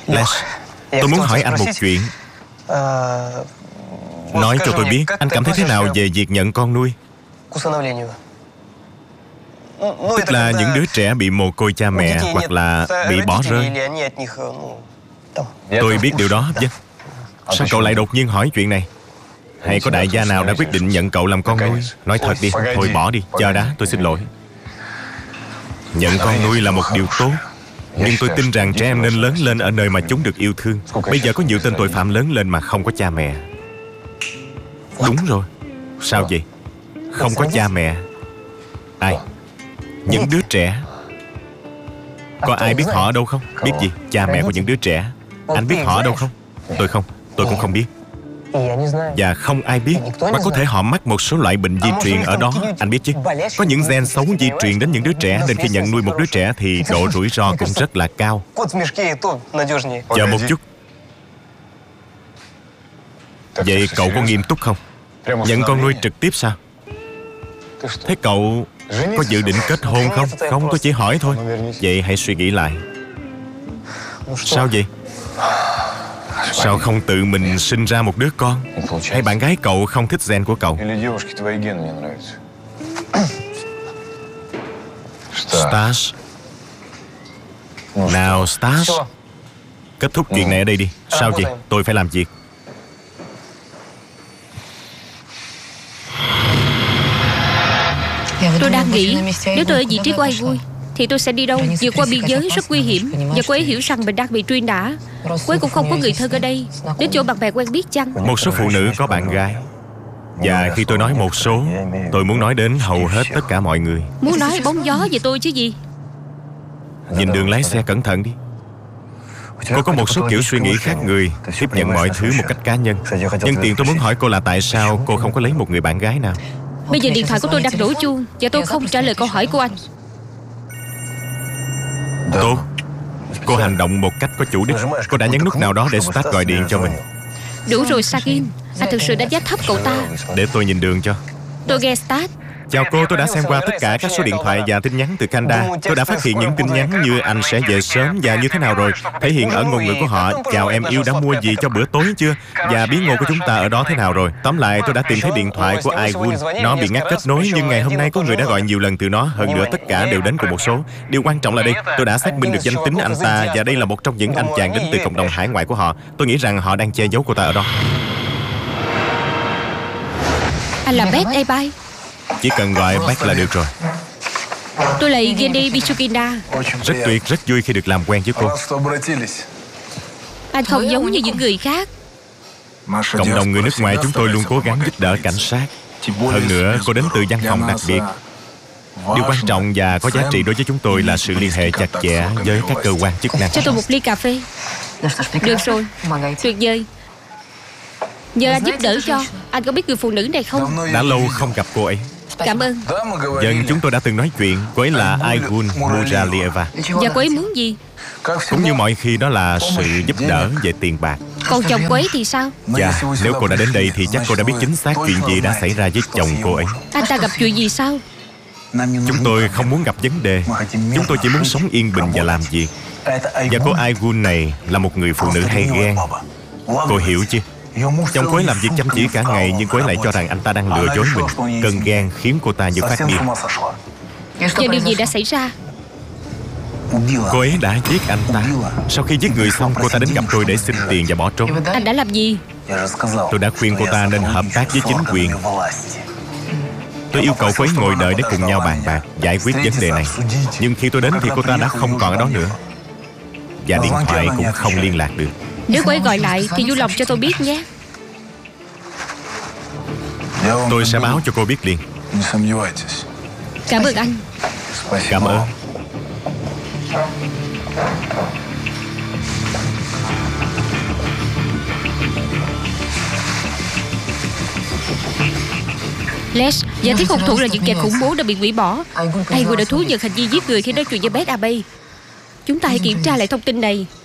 Les, tôi muốn hỏi anh một chuyện. Nói cho tôi biết anh cảm thấy thế nào về việc nhận con nuôi. Tức là những đứa trẻ bị mồ côi cha mẹ hoặc là bị bỏ rơi. Tôi biết điều đó, vâng. Sao cậu lại đột nhiên hỏi chuyện này? Hay có đại gia nào đã quyết định nhận cậu làm con nuôi? Nói thật đi, thôi bỏ đi, chờ đã, tôi xin lỗi. Nhận con nuôi là một điều tốt, nhưng tôi tin rằng trẻ em nên lớn lên ở nơi mà chúng được yêu thương. Bây giờ có nhiều tên tội phạm lớn lên mà không có cha mẹ. Đúng rồi. Sao vậy? Không có cha mẹ. Ai? Những đứa trẻ. Có ai biết họ ở đâu không? Biết gì? Cha mẹ của những đứa trẻ. Anh biết họ ở đâu không? Tôi không. Tôi cũng không biết. Và không ai biết. Mà có thể họ mắc một số loại bệnh di truyền ở đó. Anh biết chứ? Có những gen xấu di truyền đến những đứa trẻ, nên khi nhận nuôi một đứa trẻ thì độ rủi ro cũng rất là cao. Chờ một chút. Vậy cậu có nghiêm túc không? Nhận con nuôi trực tiếp sao? Thế cậu có dự định kết hôn không? Không, tôi chỉ hỏi thôi. Vậy hãy suy nghĩ lại. Sao vậy? Sao không tự mình sinh ra một đứa con? Hay bạn gái cậu không thích gen của cậu? Stas. Nào Stas, kết thúc chuyện này ở đây đi. Sao vậy? Tôi phải làm việc. Tôi đang nghĩ, nếu tôi ở vị trí của ai vui thì tôi sẽ đi đâu? Vượt qua biên giới rất nguy hiểm. Và cô ấy hiểu rằng mình đang bị truy nã. Cô ấy cũng không có người thân ở đây. Đến chỗ bạn bè quen biết chăng? Một số phụ nữ có bạn gái. Và khi tôi nói một số, tôi muốn nói đến hầu hết tất cả mọi người. Muốn nói bóng gió về tôi chứ gì. Nhìn đường lái xe cẩn thận đi. Cô có một số kiểu suy nghĩ khác người, tiếp nhận mọi thứ một cách cá nhân. Nhân tiện tôi muốn hỏi cô là tại sao cô không có lấy một người bạn gái nào? Bây giờ điện thoại của tôi đang đổ chuông và tôi không trả lời câu hỏi của anh. Tốt. Cô hành động một cách có chủ đích. Cô đã nhấn nút nào đó để Stas gọi điện cho mình. Đủ rồi Sagin, anh thực sự đánh giá thấp cậu ta. Để tôi nhìn đường cho. Tôi nghe Stas. Chào cô, tôi đã xem qua tất cả các số điện thoại và tin nhắn từ Canada. Tôi đã phát hiện những tin nhắn như anh sẽ về sớm và như thế nào rồi. Thể hiện ở ngôn ngữ của họ. Chào em yêu, đã mua gì cho bữa tối chưa? Và bí ngô của chúng ta ở đó thế nào rồi? Tóm lại, tôi đã tìm thấy điện thoại của Aigun. Nó bị ngắt kết nối, nhưng ngày hôm nay có người đã gọi nhiều lần từ nó. Hơn nữa, tất cả đều đến cùng một số. Điều quan trọng là đây, tôi đã xác minh được danh tính anh ta. Và đây là một trong những anh chàng đến từ cộng đồng hải ngoại của họ. Tôi nghĩ rằng họ đang che giấu cô ta ở đó. Anh là Beth Ebai. Chỉ cần gọi Beth là được rồi. Tôi là Evgeny Bichukina. Rất tuyệt, rất vui khi được làm quen với cô. Anh không giống như những người khác. Cộng đồng người nước ngoài chúng tôi luôn cố gắng giúp đỡ cảnh sát. Hơn nữa, cô đến từ văn phòng đặc biệt. Điều quan trọng và có giá trị đối với chúng tôi là sự liên hệ chặt chẽ với các cơ quan chức năng. Cho tôi một ly cà phê. Được rồi, tuyệt vời. Nhờ anh giúp đỡ cho. Anh có biết người phụ nữ này không? Đã lâu không gặp cô ấy. Cảm ơn. Dân chúng tôi đã từng nói chuyện. Cô ấy là Aigun Muralieva. Và cô ấy muốn gì? Cũng như mọi khi, đó là sự giúp đỡ về tiền bạc. Còn chồng cô ấy thì sao? Dạ, nếu cô đã đến đây thì chắc cô đã biết chính xác chuyện gì đã xảy ra với chồng cô ấy. Anh ta gặp chuyện gì sao? Chúng tôi không muốn gặp vấn đề. Chúng tôi chỉ muốn sống yên bình và làm việc. Và cô Aigun này là một người phụ nữ hay ghen. Cô hiểu chứ? Chồng cô ấy làm việc chăm chỉ cả ngày, nhưng cô ấy lại cho rằng anh ta đang lừa dối mình. Cơn ghen khiến cô ta như phát điên. Và điều gì đã xảy ra? Cô ấy đã giết anh ta. Sau khi giết người xong, cô ta đến gặp tôi để xin tiền và bỏ trốn. Anh đã làm gì? Tôi đã khuyên cô ta nên hợp tác với chính quyền. Tôi yêu cầu cô ấy ngồi đợi để cùng nhau bàn bạc, giải quyết vấn đề này. Nhưng khi tôi đến thì cô ta đã không còn ở đó nữa. Và điện thoại cũng không liên lạc được. Nếu cô ấy gọi lại thì vui lòng cho tôi biết nhé. Tôi sẽ báo cho cô biết liền. Cảm ơn anh. Cảm ơn. Les, giả thiết hung thủ là những kẻ khủng bố đã bị hủy bỏ. Aigun đã thú nhận hành vi giết người khi nói chuyện với Beth Abbey. Chúng ta hãy kiểm tra lại thông tin này.